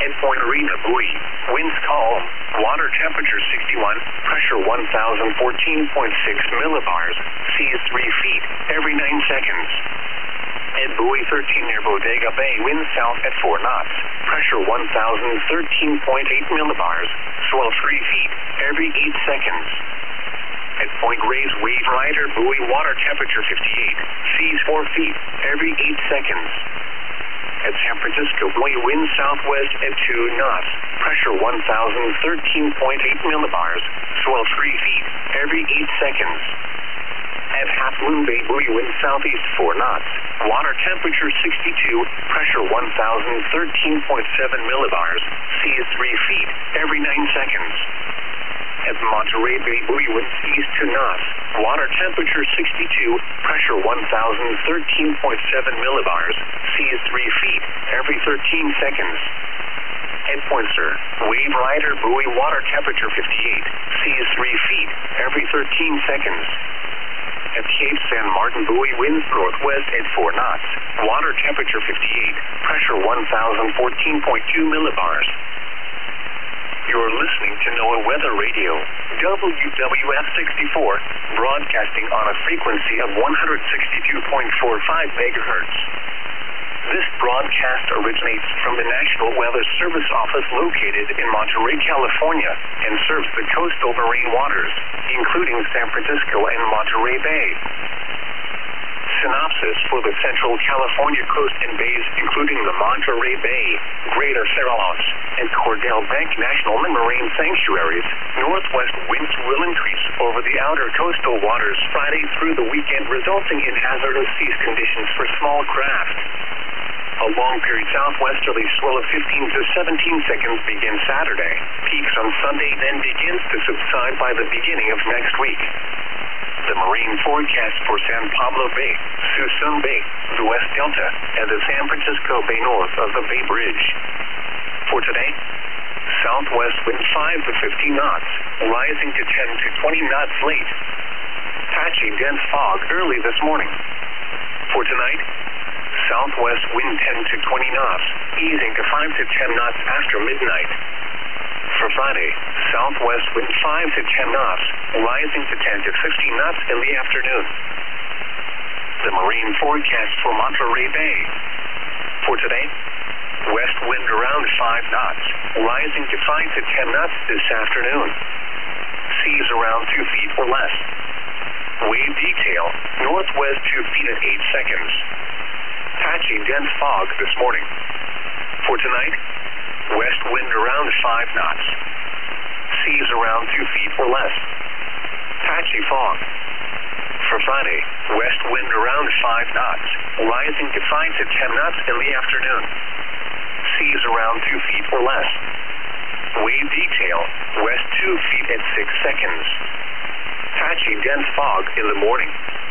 Point Arena buoy. Winds calm. Water temperature 61. Pressure 1014.6 millibars. Seas 3 feet every 9 seconds. At buoy 13 near Bodega Bay, winds south at 4 knots. Pressure 1013.8 millibars. Swell 3 feet every 8 seconds. At Point Reyes, wave rider buoy, water temperature 58. Seas 4 feet every 8 seconds. At San Francisco buoy, wind southwest at 2 knots. Pressure 1013.8 millibars. Swell 3 feet every 8 seconds. At Half Moon Bay buoy, wind southeast 4 knots. Water temperature 62. Pressure 1013.7 millibars. Seas 3 feet every 9 seconds. At Monterey Bay buoy, winds east 2 knots. Water temperature 62. Pressure 1013.7 millibars. Seas 3 feet every 13 seconds. At Point Sur, wave rider buoy, water temperature 58. Seas 3 feet every 13 seconds. At Cape San Martin buoy, winds northwest at 4 knots. Water temperature 58. Pressure 1014.2 millibars. You're listening to NOAA Weather Radio, WWF 64, broadcasting on a frequency of 162.45 megahertz. This broadcast originates from the National Weather Service Office located in Monterey, California, and serves the coastal marine waters, including San Francisco and Monterey Bay. Synopsis for the Central California coast and bays, including the Monterey Bay, Greater Cerralos, and Cordell Bank National Marine Sanctuaries. Northwest winds will increase over the outer coastal waters Friday through the weekend, resulting in hazardous sea conditions for small craft. A long-period southwesterly swell of 15 to 17 seconds begins Saturday. Peaks on Sunday, then begins to subside by the beginning of next week. The marine forecast for San Pablo Bay, Suisun Bay, the West Delta, and the San Francisco Bay north of the Bay Bridge. For today, southwest wind 5 to 15 knots, rising to 10 to 20 knots late. Patchy dense fog early this morning. For tonight, southwest wind 10 to 20 knots, easing to 5 to 10 knots after midnight. For Friday, southwest wind 5 to 10 knots, rising to 10 to 15 knots in the afternoon. The marine forecast for Monterey Bay. For today, west wind around 5 knots, rising to 5 to 10 knots this afternoon. Seas around 2 feet or less. Wave detail, northwest 2 feet at 8 seconds. Patchy dense fog this morning. For tonight, west wind around 5 knots. Seas around 2 feet or less. Patchy fog. For Friday, west wind around 5 knots, rising to 5 to 10 knots in the afternoon. Seas around 2 feet or less. Wave detail, west 2 feet at 6 seconds. Patchy dense fog in the morning.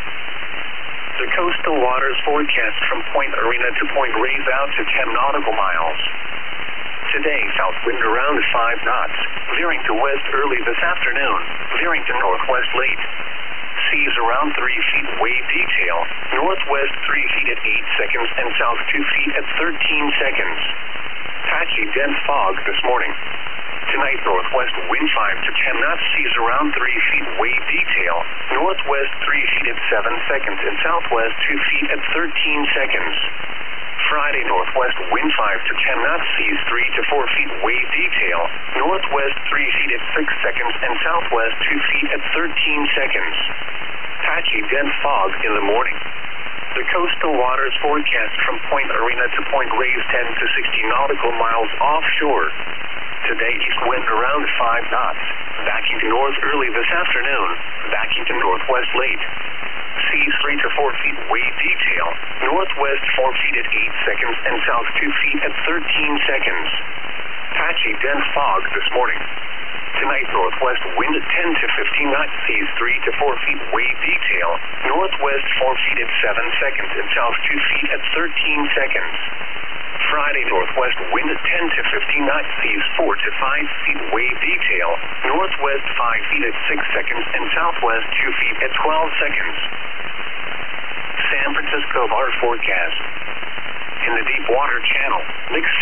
The coastal waters forecast from Point Arena to Point Reyes out to 10 nautical miles. Today, south wind around 5 knots, veering to west early this afternoon, veering to northwest late. Seas around 3 feet, wave detail, northwest 3 feet at 8 seconds and south 2 feet at 13 seconds. Patchy dense fog this morning. Tonight, northwest wind 5 to 10 knots, seas around 3 feet, wave detail, northwest 3 feet at 7 seconds and southwest 2 feet at 13 seconds. Friday, northwest wind 5 to 10 knots, seas 3 to 4 feet, wave detail, northwest 3 feet at 6 seconds and southwest 2 feet at 13 seconds. Patchy dense fog in the morning. The coastal waters forecast from Point Arena to Point Reyes 10 to 60 nautical miles offshore. Today, east wind around 5 knots, backing to north early this afternoon, backing to northwest late. Seas 3 to 4 feet, wave detail, northwest 4 feet at 8 seconds and south 2 feet at 13 seconds. Patchy dense fog this morning. Tonight, northwest wind at 10 to 15 knots, seas 3 to 4 feet, wave detail, northwest 4 feet at 7 seconds and south 2 feet at 13 seconds. Friday, northwest wind at 10 to 15 knots, seas 4 to 5 feet, wave detail, northwest 5 feet at 6 seconds and southwest 2 feet at 12 seconds. San Francisco water forecast. In the deep water channel, mixed